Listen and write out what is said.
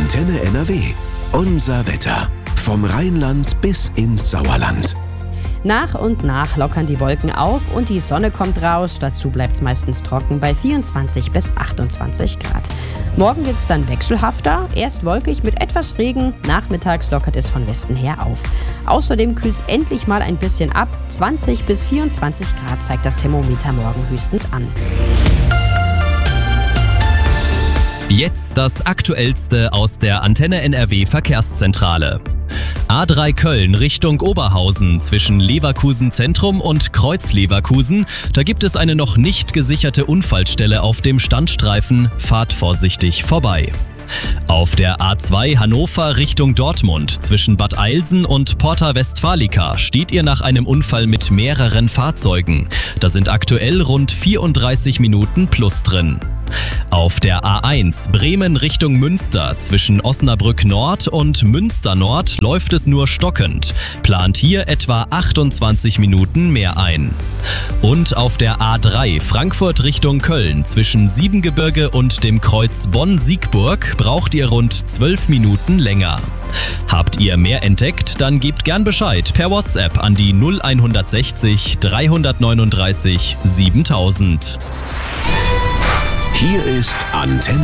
Antenne NRW. Unser Wetter. Vom Rheinland bis ins Sauerland. Nach und nach lockern die Wolken auf und die Sonne kommt raus. Dazu bleibt es meistens trocken bei 24 bis 28 Grad. Morgen wird es dann wechselhafter. Erst wolkig mit etwas Regen. Nachmittags lockert es von Westen her auf. Außerdem kühlt es endlich mal ein bisschen ab. 20 bis 24 Grad zeigt das Thermometer morgen höchstens an. Jetzt das Aktuellste aus der Antenne NRW Verkehrszentrale. A3 Köln Richtung Oberhausen zwischen Leverkusen Zentrum und Kreuz-Leverkusen. Da gibt es eine noch nicht gesicherte Unfallstelle auf dem Standstreifen. Fahrt vorsichtig vorbei. Auf der A2 Hannover Richtung Dortmund zwischen Bad Eilsen und Porta Westfalica steht ihr nach einem Unfall mit mehreren Fahrzeugen. Da sind aktuell rund 34 Minuten plus drin. Auf der A1 Bremen Richtung Münster zwischen Osnabrück Nord und Münster Nord läuft es nur stockend. Plant hier etwa 28 Minuten mehr ein. Und auf der A3 Frankfurt Richtung Köln zwischen Siebengebirge und dem Kreuz Bonn-Siegburg braucht ihr rund 12 Minuten länger. Habt ihr mehr entdeckt, dann gebt gern Bescheid per WhatsApp an die 0160 339 7000. Hier ist Antenne